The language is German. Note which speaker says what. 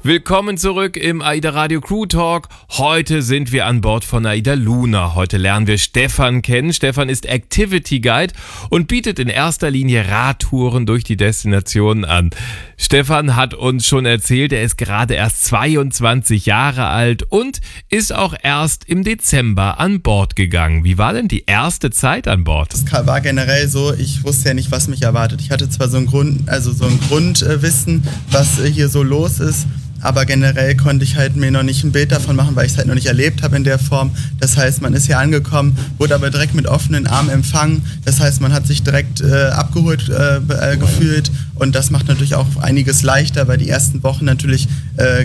Speaker 1: Willkommen zurück im AIDA Radio Crew Talk. Heute sind wir an Bord von AIDA Luna. Heute lernen wir Stefan kennen. Stefan ist Activity Guide und bietet in erster Linie Radtouren durch die Destinationen an. Stefan hat uns schon erzählt, er ist gerade erst 22 Jahre alt und ist auch erst im Dezember an Bord gegangen. Wie war denn die erste Zeit an Bord?
Speaker 2: Es war generell so, ich wusste ja nicht, was mich erwartet. Ich hatte zwar so ein Grundwissen, was hier so los ist, aber generell konnte ich halt mir noch nicht ein Bild davon machen, weil ich es halt noch nicht erlebt habe in der Form. Das heißt, man ist hier angekommen, wurde aber direkt mit offenen Armen empfangen. Das heißt, man hat sich direkt abgeholt gefühlt und das macht natürlich auch einiges leichter, weil die ersten Wochen natürlich